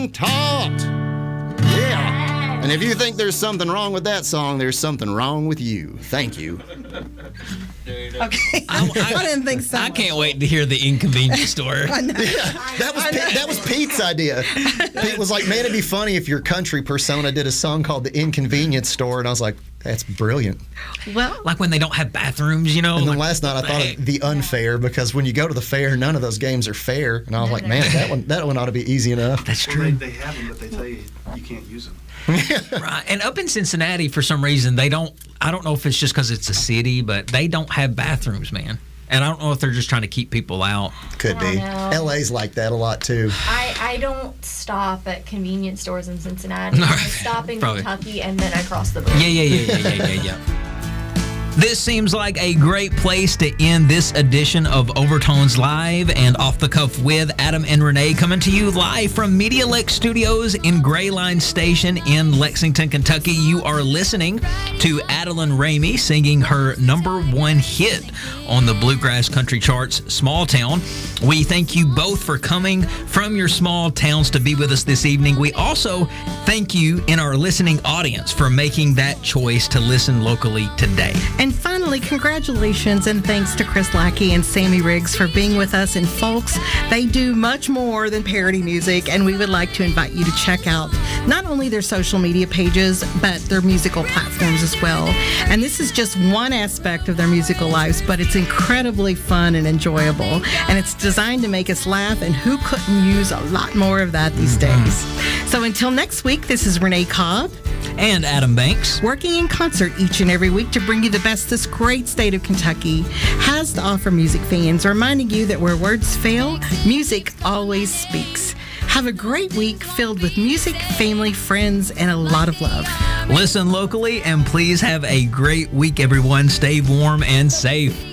been taught. Yeah. And if you think there's something wrong with that song, there's something wrong with you. Thank you. Okay. I didn't think so. I can't wait to hear the Inconvenience Store. Yeah, that was Pete's idea. Pete was like, man, it'd be funny if your country persona did a song called The Inconvenience Store. And I was like, that's brilliant. Well, like when they don't have bathrooms, And then like, last night I thought of The Unfair, because when you go to the fair, none of those games are fair. And I was like, man, that one ought to be easy enough. That's Well, true. they have them, but they tell you can't use them. Right. And up in Cincinnati, for some reason, I don't know if it's just because it's a city, but they don't have bathrooms, man. And I don't know if they're just trying to keep people out. Could be. LA's like that a lot, too. I don't stop at convenience stores in Cincinnati. I stop in Kentucky, and then I cross the border. Yeah. This seems like a great place to end this edition of Overtones Live and Off the Cuff with Adam and Renee, coming to you live from Media Lex Studios in Gray Line Station in Lexington, Kentucky. You are listening to Adeline Ramey singing her #1 hit on the Bluegrass Country Charts, Small Town. We thank you both for coming from your small towns to be with us this evening. We also thank you in our listening audience for making that choice to listen locally today. and finally, congratulations and thanks to Chris Lackey and Sammy Riggs for being with us. And folks, they do much more than parody music, and we would like to invite you to check out not only their social media pages, but their musical platforms as well. And this is just one aspect of their musical lives, but it's incredibly fun and enjoyable. And it's designed to make us laugh, and who couldn't use a lot more of that these days? So until next week, this is Renee Cobb and Adam Banks, working in concert each and every week to bring you the best this great state of Kentucky has to offer music fans, reminding you that where words fail, music always speaks. Have a great week filled with music, family, friends, and a lot of love. Listen locally, and please have a great week, everyone. Stay warm and safe.